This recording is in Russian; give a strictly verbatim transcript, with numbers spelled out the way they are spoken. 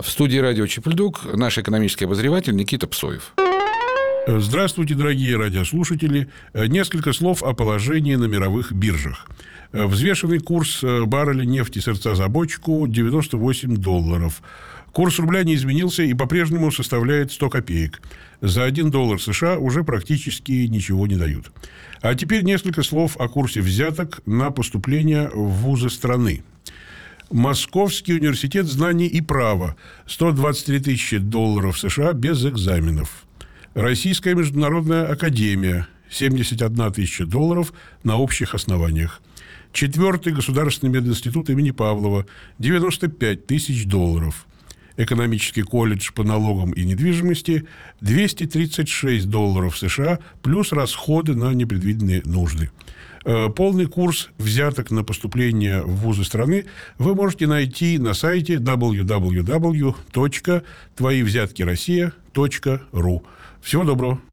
В студии радио Чепульдук наш экономический обозреватель Никита Псоев. Здравствуйте, дорогие радиослушатели. Несколько слов о положении на мировых биржах. Взвешенный курс барреля нефти сердца за бочку девяносто восемь долларов. Курс рубля не изменился и по-прежнему составляет сто копеек. За один доллар США уже практически ничего не дают. А теперь несколько слов о курсе взяток на поступление в вузы страны. Московский университет знаний и права – сто двадцать три тысячи долларов США без экзаменов. Российская международная академия – семьдесят одна тысяча долларов на общих основаниях. Четвертый государственный мединститут имени Павлова – девяносто пять тысяч долларов. Экономический колледж по налогам и недвижимости – двести тридцать шесть долларов США плюс расходы на непредвиденные нужды. Полный курс взяток на поступление в вузы страны вы можете найти на сайте дабл ю дабл ю дабл ю точка твои взятки россия точка ру. Всего доброго.